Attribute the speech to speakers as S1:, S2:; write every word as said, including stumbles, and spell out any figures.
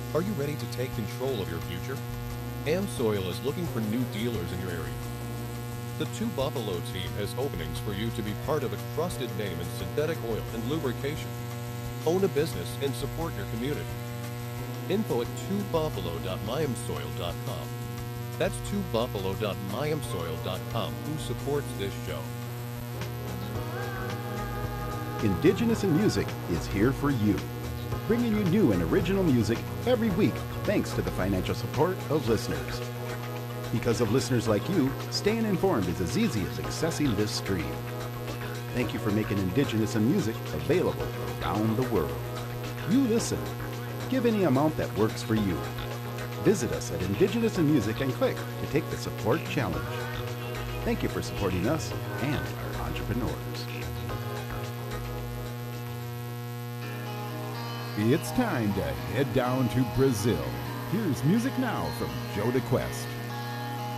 S1: Are you ready to take control of your future? AmSoil is looking for new dealers in your area. The Two Buffalo team has openings for you to be part of a trusted name in synthetic oil and lubrication. Own a business and support your community. Info at two buffalo dot myamsoil dot com. That's two buffalo dot myamsoil dot com, who supports this show.
S2: Indigenous in Music is here for you, bringing you new and original music every week thanks to the financial support of listeners. Because of listeners like you, staying informed is as easy as accessing this stream. Thank you for making Indigenous in Music available around the world. You listen. Give any amount that works for you. Visit us at Indigenous in Music and click to take the support challenge. Thank you for supporting us and our entrepreneurs.
S3: It's time to head down to Brazil. Here's music now from Joe DeQuest.